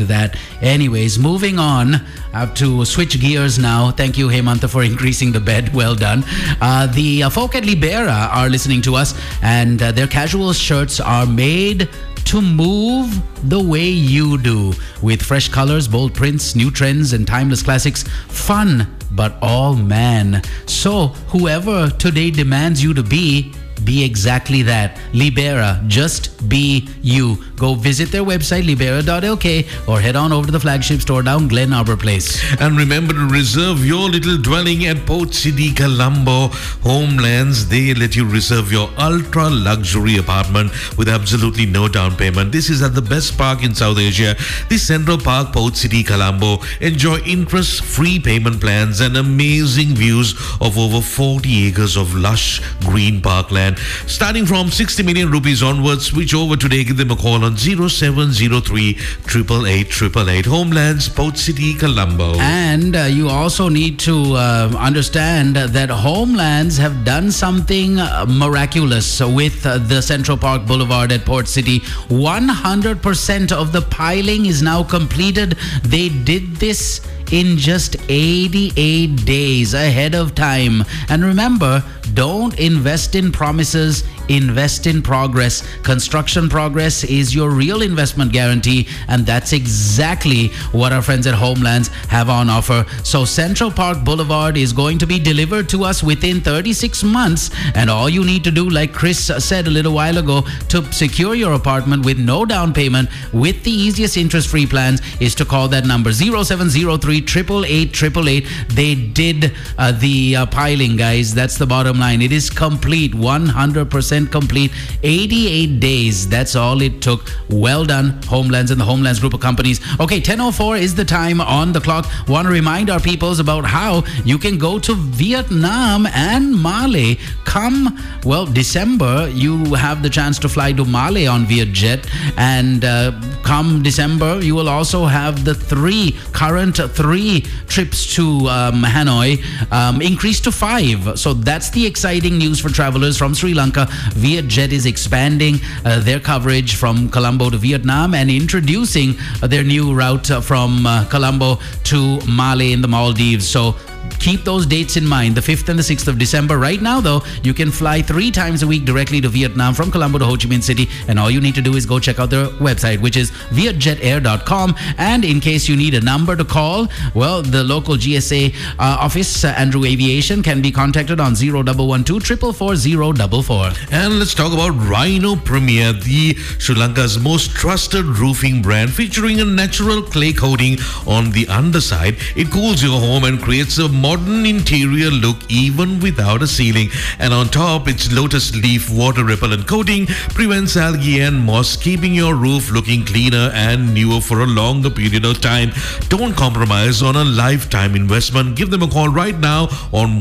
that. Anyways, moving on. I have to switch gears now. Thank you, Hemanta, for increasing the bed. Well done. The folk at Libera are listening to us, and their casual shirts are made to move the way you do, with fresh colors, bold prints, new trends, and timeless classics. Fun, but all man. So whoever today demands you to be exactly that. Libera, just be you. Go visit their website, libera.lk, or head on over to the flagship store down Glen Arbor Place. And remember to reserve your little dwelling at Port City, Colombo. Homelands, they let you reserve your ultra luxury apartment with absolutely no down payment. This is at the best park in South Asia, the Central Park, Port City, Colombo. Enjoy interest-free payment plans and amazing views of over 40 acres of lush green parkland. Starting from 60 million rupees onwards, switch over today. Give them a call on 0703 888 888. Homelands, Port City, Colombo. And you also need to understand that Homelands have done something miraculous with the Central Park Boulevard at Port City. 100% of the piling is now completed. They did this in just 88 days ahead of time. And remember, don't invest in promises, invest in progress. Construction progress is your real investment guarantee, and that's exactly what our friends at Homelands have on offer. So Central Park Boulevard is going to be delivered to us within 36 months, and all you need to do, like Chris said a little while ago, to secure your apartment with no down payment with the easiest interest-free plans is to call that number 0703 888 888. They did the piling, guys. That's the bottom line. It is complete, 100% complete. 88 days. That's all it took. Well done, Homelands and the Homelands group of companies. Okay, 10:04 is the time on the clock. Want to remind our peoples about how you can go to Vietnam and Mali. Come, well, December, you have the chance to fly to Mali on Vietjet. And come December, you will also have the current three trips to Hanoi increased to 5. So that's the exciting news for travelers from Sri Lanka. Vietjet is expanding their coverage from Colombo to Vietnam and introducing their new route from Colombo to Mali in the Maldives. So keep those dates in mind, the 5th and the 6th of December. Right now, though, you can fly 3 times a week directly to Vietnam from Colombo to Ho Chi Minh City, and all you need to do is go check out their website, which is vietjetair.com. And in case you need a number to call, well, the local GSA office, Andrew Aviation, can be contacted on 0112 444 044. And let's talk about Rhino Premier, the Sri Lanka's most trusted roofing brand, featuring a natural clay coating on the underside. It cools your home and creates a modern interior look even without a ceiling. And on top, its lotus leaf water repellent coating prevents algae and moss, keeping your roof looking cleaner and newer for a longer period of time. Don't compromise on a lifetime investment. Give them a call right now on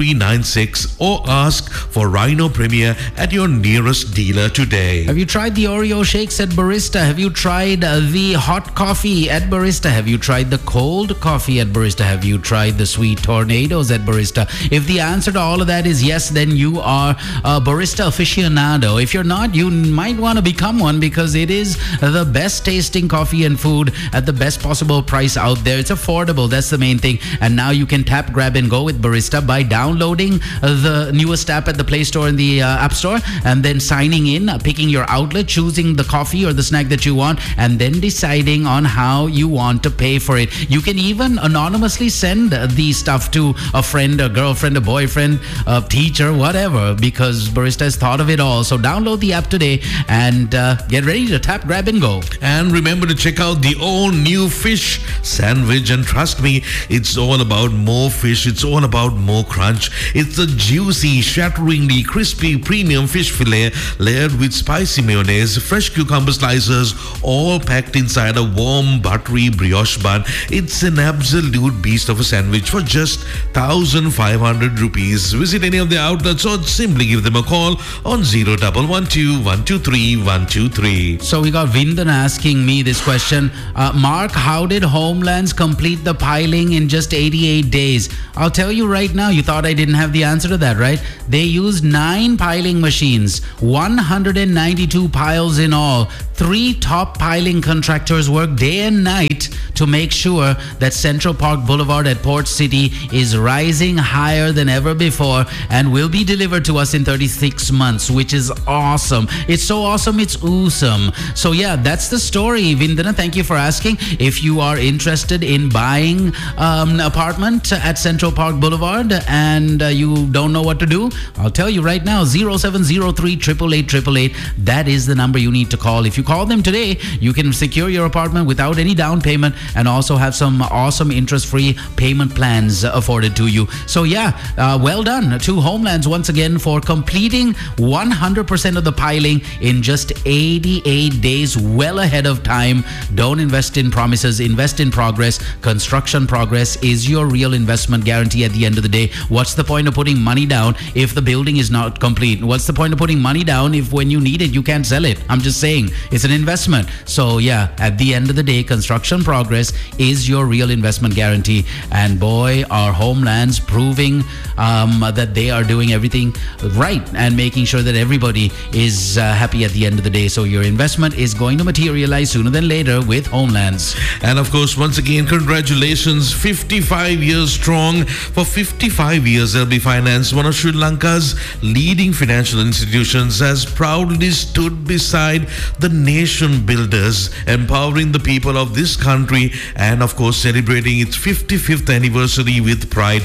1396 or ask for Rhino Premier at your nearest dealer today. Have you tried the Oreo shakes at Barista? Have you tried the hot coffee at Barista? Have you tried the cold coffee at Barista? Have you tried the sweet tornadoes at Barista? If the answer to all of that is yes, then you are a barista aficionado. If you're not, you might want to become one, because it is the best tasting coffee and food at the best possible price out there. It's affordable, that's the main thing. And now you can tap, grab and go with Barista by downloading the newest app at the Play Store and the App Store, and then signing in, picking your outlet, choosing the coffee or the snack that you want, and then deciding on how you want to pay for it. You can even anonymously send the stuff to a friend, a girlfriend, a boyfriend, a teacher, whatever, because Barista has thought of it all. So download the app today and get ready to tap, grab and go. And remember to check out the all-new fish sandwich. And trust me, it's all about more fish. It's all about more crunch. It's a juicy, shatteringly crispy premium fish fillet layered with spicy mayonnaise, fresh cucumber slices, all packed inside a warm, buttery brioche bun. It's an absolute beast of a sandwich for just 1,500 rupees. Visit any of the outlets or simply give them a call on 0112 123 123. So we got Vindan asking me this question. Mark, how did Homelands complete the piling in just 88 days? I'll tell you right now, you thought I didn't have the answer to that, right? They used 9 piling machines, 192 piles in all. 3 top piling contractors work day and night to make sure that Central Park Boulevard at Port City is rising higher than ever before and will be delivered to us in 36 months, which is awesome. It's so awesome, it's awesome. So yeah, that's the story. Vindana, thank you for asking. If you are interested in buying an apartment at Central Park Boulevard and you don't know what to do, I'll tell you right now, 0703 888 that is the number you need to call. If you call them today, you can secure your apartment without any down payment and also have some awesome interest-free payment plans afforded to you. So yeah, well done to Homelands once again for completing 100% of the piling in just 88 days, well ahead of time. Don't invest in promises, invest in progress. Construction progress is your real investment guarantee at the end of the day. What's the point of putting money down if the building is not complete? What's the point of putting money down if when you need it, you can't sell it? I'm just saying, it's an investment. So yeah, at the end of the day, construction progress is your real investment guarantee. And boy, are Homelands proving that they are doing everything right and making sure that everybody is happy at the end of the day. So your investment is going to materialize sooner than later with Homelands. And of course, once again, congratulations, 55 years strong. For 55 years, LB Finance, one of Sri Lanka's leading financial institutions, has proudly stood beside the nation builders, empowering the people of this country and of course celebrating its 55th anniversary with pride.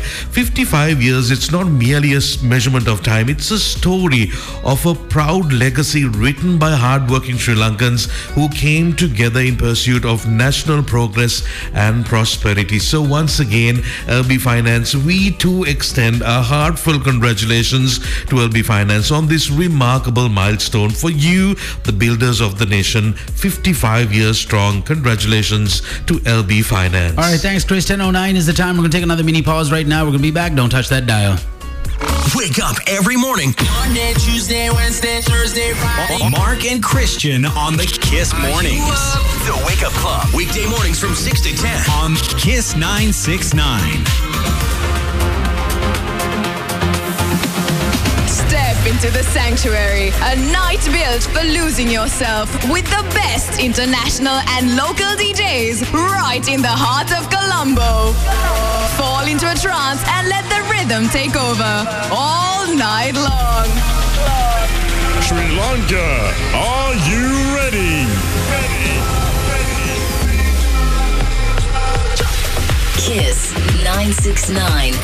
55 years, it's not merely a measurement of time, it's a story of a proud legacy written by hardworking Sri Lankans who came together in pursuit of national progress and prosperity. So once again, LB Finance, we too extend a heartfelt congratulations to LB Finance on this remarkable milestone. For you, the builders of the nation, 55 years strong. Congratulations to LB Finance. All right, thanks, Chris. 10:09 is the time. We're going to take another mini pause right now. We're going to be back. Don't touch that dial. Wake up every morning. Monday, Tuesday, Wednesday, Thursday, Friday. Mark and Christian on the Kiss Mornings. The Wake Up Club. Weekday mornings from 6 to 10 on Kiss 969. Step into the sanctuary, a night built for losing yourself with the best international and local DJs right in the heart of Colombo. Fall into a trance and let the rhythm take over all night long. Sri Lanka, are you ready? Kiss 969.